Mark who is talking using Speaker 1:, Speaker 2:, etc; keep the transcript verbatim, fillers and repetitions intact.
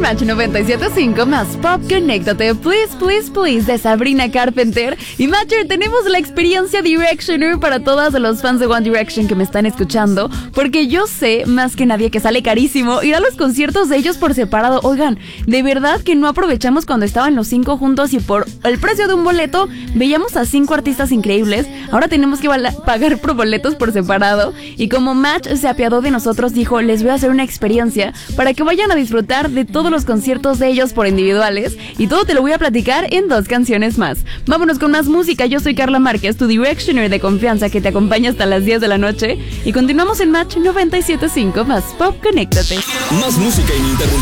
Speaker 1: en Match noventa y siete punto cinco más Pop, conéctate, please, please, please, de Sabrina Carpenter. Y Matcher, tenemos la experiencia Directioner para todos los fans de One Direction que me están escuchando, porque yo sé, más que nadie, que sale carísimo ir a los conciertos de ellos por separado. Oigan, de verdad que no aprovechamos cuando estaban los cinco juntos y por el precio de un boleto veíamos a cinco artistas increíbles. Ahora tenemos que pagar por boletos por separado. Y como Match se apiadó de nosotros, dijo, les voy a hacer una experiencia para que vayan a disfrutar de todos los conciertos de ellos por individuales, y todo te lo voy a platicar en dos canciones más. Vámonos con más música. Yo soy Carla Márquez, tu Directioner de confianza que te acompaña hasta las diez de la noche, y continuamos en Match noventa y siete punto cinco más Pop, conéctate.
Speaker 2: Más música ininterrumpida.